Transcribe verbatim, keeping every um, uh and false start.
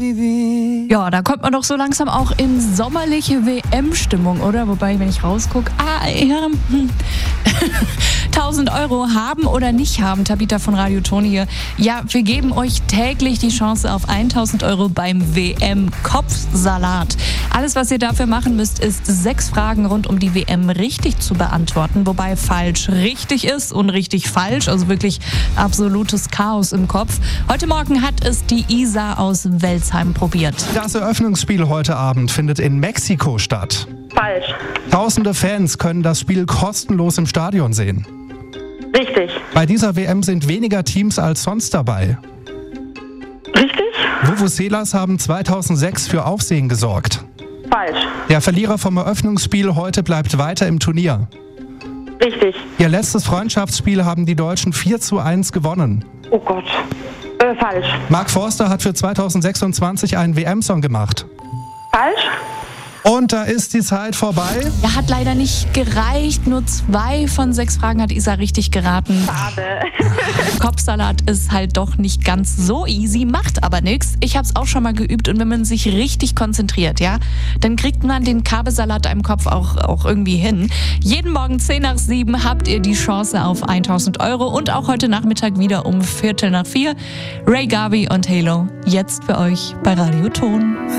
Ja, da kommt man doch so langsam auch in sommerliche W M-Stimmung, oder? Wobei, wenn ich rausgucke, ah, ja, hm. tausend Euro haben oder nicht haben, Tabita von Radio Toni hier. Ja, wir geben euch täglich die Chance auf tausend Euro beim W M-Kopfsalat. Alles, was ihr dafür machen müsst, ist sechs Fragen rund um die W M richtig zu beantworten, wobei falsch richtig ist und richtig falsch, also wirklich absolutes Chaos im Kopf. Heute Morgen hat es die Isa aus Welzheim probiert. Das Eröffnungsspiel heute Abend findet in Mexiko statt. Falsch. Tausende Fans können das Spiel kostenlos im Stadion sehen. Richtig. Bei dieser W M sind weniger Teams als sonst dabei. Richtig? Vuvuzelas haben zweitausendsechs für Aufsehen gesorgt. Falsch. Der Verlierer vom Eröffnungsspiel heute bleibt weiter im Turnier. Richtig. Ihr letztes Freundschaftsspiel haben die Deutschen vier zu eins gewonnen. Oh Gott. Äh, falsch. Mark Forster hat für zweitausendsechsundzwanzig einen W M-Song gemacht. Falsch? Und da ist die Zeit vorbei. Ja, hat leider nicht gereicht. Nur zwei von sechs Fragen hat Isa richtig geraten. Schade. Kopfsalat ist halt doch nicht ganz so easy, macht aber nichts. Ich habe es auch schon mal geübt und wenn man sich richtig konzentriert, ja, dann kriegt man den Kabelsalat im Kopf auch, auch irgendwie hin. Jeden Morgen zehn nach sieben habt ihr die Chance auf tausend Euro und auch heute Nachmittag wieder um Viertel nach vier. Ray Garvey und Halo, jetzt für euch bei Radio Ton.